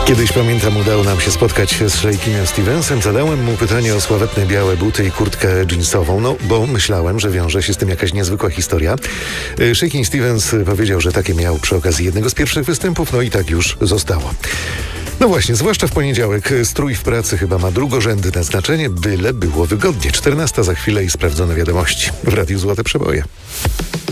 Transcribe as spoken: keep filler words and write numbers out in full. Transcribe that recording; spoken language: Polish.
Kiedyś, pamiętam, udało nam się spotkać z Shakiem Stevensem. Zadałem mu pytanie o sławetne białe buty i kurtkę jeansową, no bo myślałem, że wiąże się z tym jakaś niezwykła historia. Shakin' Stevens powiedział, że takie miał przy okazji jednego z pierwszych występów, no i tak już zostało. No właśnie, zwłaszcza w poniedziałek strój w pracy chyba ma drugorzędne znaczenie, byle było wygodnie. czternasta za chwilę i sprawdzone wiadomości w Radiu Złote Przeboje.